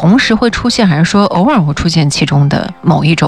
同时会出现，还是说偶尔会出现其中的某一种？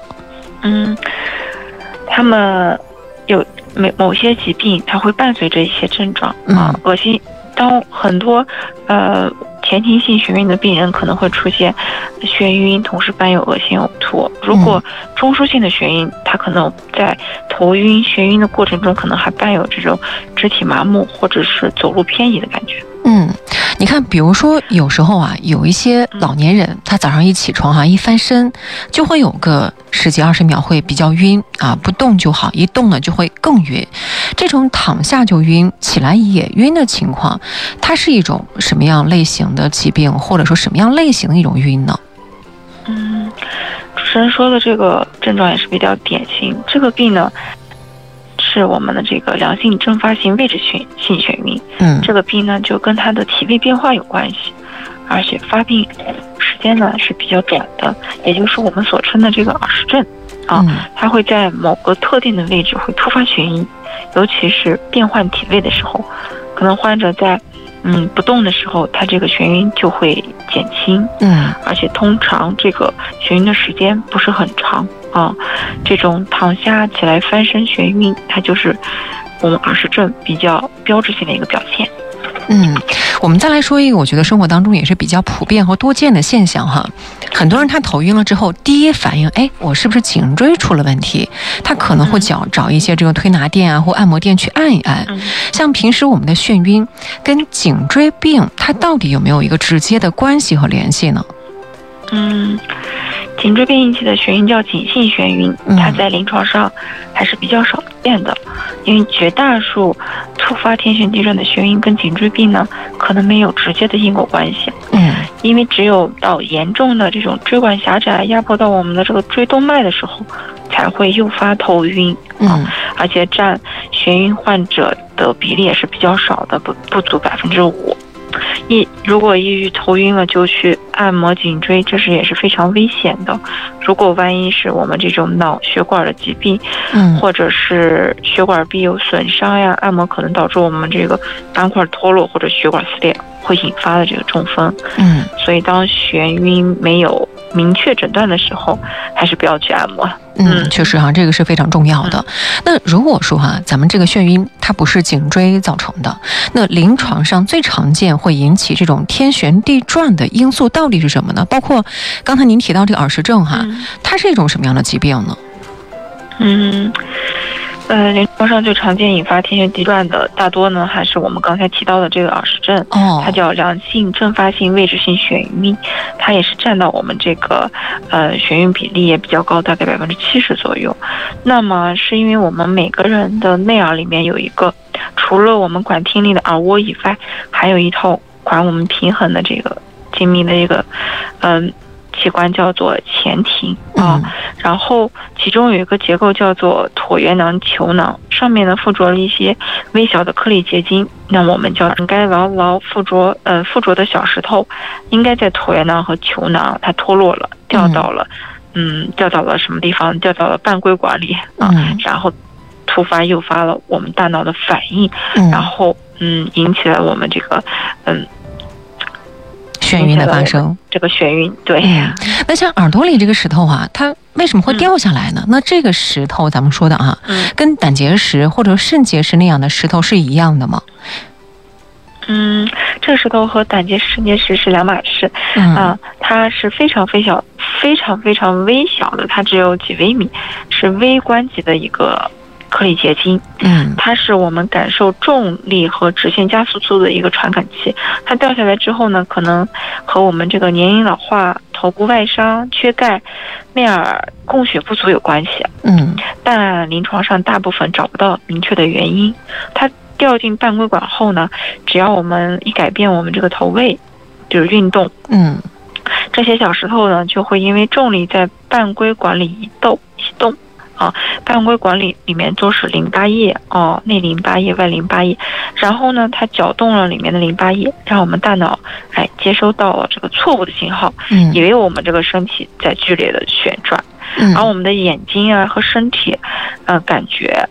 他们有某些疾病，它会伴随着一些症状恶心。当很多前庭性眩晕的病人可能会出现眩晕，同时伴有恶心呕吐。如果中枢性的眩晕，它可能在头晕眩晕的过程中，可能还伴有这种肢体麻木或者是走路偏移的感觉。 你看，比如说有时候啊，有一些老年人，他早上一起床一翻身就会有个10几20秒会比较晕不动就好，一动呢就会更晕。这种躺下就晕，起来也晕的情况，它是一种什么样类型的疾病，或者说什么样类型的一种晕呢？ 主持人说的这个症状也是比较典型。这个病呢，是我们的这个良性阵发性位置性眩晕。这个病呢就跟它的体位变化有关系，而且发病时间呢是比较短的，也就是我们所称的这个耳石症它会在某个特定的位置会突发眩晕，尤其是变换体位的时候，可能患者在不动的时候，他这个眩晕就会减轻而且通常这个眩晕的时间不是很长这种躺下起来翻身眩晕，它就是我们耳石症比较标志性的一个表现。 我们再来说一个我觉得生活当中也是比较普遍和多见的现象很多人他头晕了之后，第一反应我是不是颈椎出了问题，他可能会找一些这个推拿店或按摩店去按一按。像平时我们的眩晕跟颈椎病它到底有没有一个直接的关系和联系呢？ 颈椎病引起的眩晕叫颈性眩晕，它在临床上还是比较少见的，因为绝大数突发天旋地转的眩晕跟颈椎病呢可能没有直接的因果关系。因为只有到严重的这种椎管狭窄压迫到我们的这个椎动脉的时候，才会诱发头晕而且占眩晕患者的比例也是比较少的，不足5%。如果抑郁头晕了就去按摩颈椎，这是也是非常危险的。如果万一是我们这种脑血管的疾病或者是血管壁有损伤呀，按摩可能导致我们这个斑块脱落或者血管撕裂，会引发的这个中风。所以当眩晕没有明确诊断的时候，还是不要去按摩。 确实这个是非常重要的。那如果说咱们这个眩晕它不是颈椎造成的，那临床上最常见会引起这种天旋地转的因素到底是什么呢？包括刚才您提到这个耳石症它是一种什么样的疾病呢？ 临床上最常见引发天旋地转的，大多呢还是我们刚才提到的这个耳石症它叫良性阵发性位置性眩晕，它也是占到我们这个眩晕比例也比较高，大概70%左右。那么是因为我们每个人的内耳里面有一个，除了我们管听力的耳蜗以外，还有一套管我们平衡的这个精密的一个器官叫做前庭然后其中有一个结构叫做椭圆囊球囊，上面呢附着了一些微小的颗粒结晶，那我们应该牢牢附着的小石头应该在椭圆囊和球囊它脱落了，掉到了什么地方？掉到了半规管里然后突发诱发了我们大脑的反应然后引起了我们这个眩晕的发生， 这个眩晕对。 那像耳朵里这个石头它为什么会掉下来呢？那这个石头咱们说的跟胆结石或者肾结石那样的石头是一样的吗？ 这个石头和胆结石、肾结石是两码事它是非常非常微小的，它只有几微米，是微观级的一个颗粒结晶它是我们感受重力和直线加速度的一个传感器。它掉下来之后呢，可能和我们这个年龄老化、头部外伤、缺钙、内耳供血不足有关系但临床上大部分找不到明确的原因。它掉进半规管后呢，只要我们一改变我们这个头位，就是运动这些小石头呢就会因为重力在半规管里移动半规管里面都是淋巴液内淋巴液、外淋巴液，然后呢它搅动了里面的淋巴液，让我们大脑接收到了这个错误的信号以为我们这个身体在剧烈的旋转而我们的眼睛和身体感觉